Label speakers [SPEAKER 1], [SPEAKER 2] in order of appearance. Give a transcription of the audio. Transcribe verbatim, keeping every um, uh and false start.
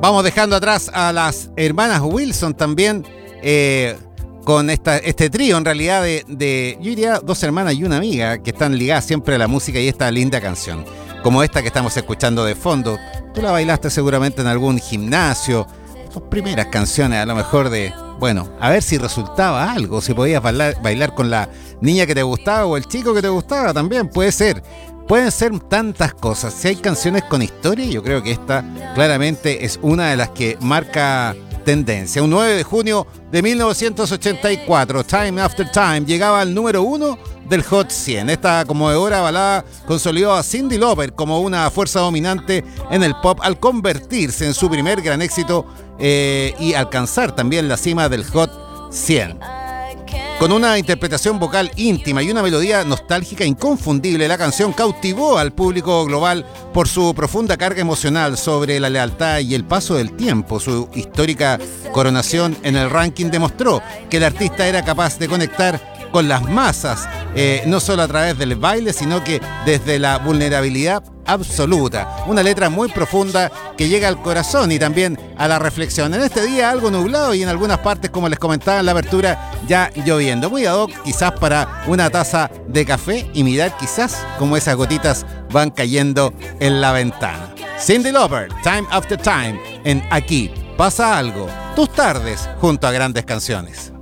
[SPEAKER 1] vamos dejando atrás a las hermanas Wilson también, eh, con esta, este trío en realidad de, de, yo diría, dos hermanas y una amiga que están ligadas siempre a la música y esta linda canción, como esta que estamos escuchando de fondo. Tú la bailaste seguramente en algún gimnasio, tus primeras canciones a lo mejor de, bueno, a ver si resultaba algo, si podías bailar, bailar con la niña que te gustaba o el chico que te gustaba también, puede ser. Pueden ser tantas cosas. Si hay canciones con historia, yo creo que esta claramente es una de las que marca tendencia. Un nueve de junio de mil novecientos ochenta y cuatro, Time After Time, llegaba al número uno del Hot cien. Esta conmovedora balada consolidó a Cyndi Lauper como una fuerza dominante en el pop al convertirse en su primer gran éxito eh, y alcanzar también la cima del Hot cien. Con una interpretación vocal íntima y una melodía nostálgica inconfundible, la canción cautivó al público global por su profunda carga emocional sobre la lealtad y el paso del tiempo. Su histórica coronación en el ranking demostró que el artista era capaz de conectar con las masas, eh, no solo a través del baile, sino que desde la vulnerabilidad absoluta. Una letra muy profunda que llega al corazón y también a la reflexión. En este día algo nublado y en algunas partes, como les comentaba en la apertura, ya lloviendo. Muy ad hoc quizás para una taza de café y mirar quizás cómo esas gotitas van cayendo en la ventana. Cyndi Lauper, Time After Time, en Aquí Pasa Algo. Tus tardes junto a grandes canciones.